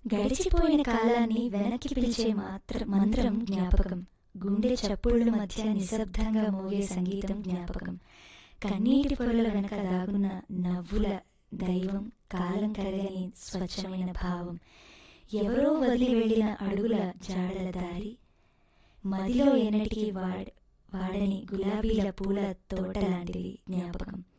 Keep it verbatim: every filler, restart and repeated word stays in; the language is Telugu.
గడిచిపోయిన కాలాన్ని వెనక్కి పిలిచే మాత్ర మంత్రం జ్ఞాపకం. గుండె చప్పుళ్ళ మధ్య నిశ్శబ్దంగా మోగే సంగీతం జ్ఞాపకం. కన్నీటి పొరల వెనక దాగున్న నవ్వుల దైవం, కాలం కరగని స్వచ్ఛమైన భావం. ఎవరో వదిలి వెళ్ళిన అడుగుల జాడల దారి, మదిలో ఎన్నటికీ వాడ్ వాడని గులాబీల పూల తోట లాంటిది జ్ఞాపకం.